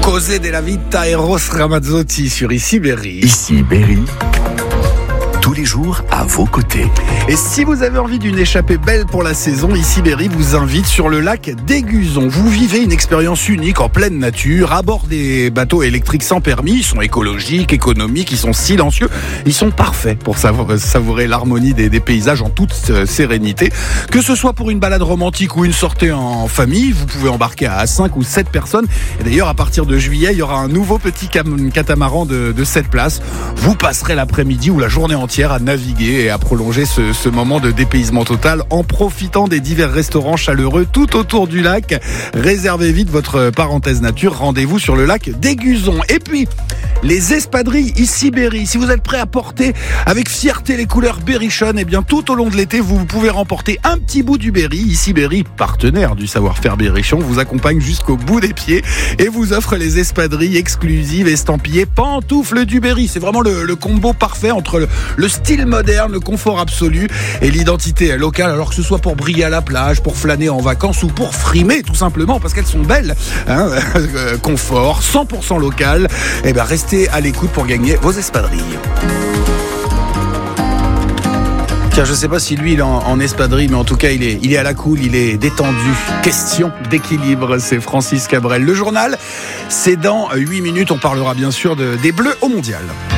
Cose della vita, Eros Ramazzotti sur Ici Berry. Ici Berry, tous les jours à vos côtés. Et si vous avez envie d'une échappée belle pour la saison, Ici Berry vous invite sur le lac d'Aiguzon. Vous vivez une expérience unique en pleine nature, à bord des bateaux électriques sans permis. Ils sont écologiques, économiques, ils sont silencieux. Ils sont parfaits pour savourer l'harmonie des paysages en toute sérénité. Que ce soit pour une balade romantique ou une sortie en famille, vous pouvez embarquer à 5 ou 7 personnes. Et d'ailleurs, à partir de juillet, il y aura un nouveau petit catamaran de 7 places. Vous passerez l'après-midi ou la journée entière à naviguer et à prolonger ce moment de dépaysement total en profitant des divers restaurants chaleureux tout autour du lac. Réservez vite votre parenthèse nature. Rendez-vous sur le lac d'Aiguzon. Et puis, les espadrilles Ici Berry. Si vous êtes prêt à porter avec fierté les couleurs berrichonnes, eh bien tout au long de l'été, vous pouvez remporter un petit bout du Berry. Ici Berry, partenaire du savoir-faire berrichon, vous accompagne jusqu'au bout des pieds et vous offre les espadrilles exclusives estampillées pantoufles du Berry. C'est vraiment le combo parfait entre le style moderne, le confort absolu et l'identité locale. Alors que ce soit pour briller à la plage, pour flâner en vacances ou pour frimer tout simplement parce qu'elles sont belles, confort 100% local. Eh bien restez à l'écoute pour gagner vos espadrilles. Tiens, je sais pas si lui il est en espadrille, mais en tout cas il est à la cool, il est détendu. Question d'équilibre, c'est Francis Cabrel. Le journal, c'est dans 8 minutes, on parlera bien sûr des Bleus au Mondial.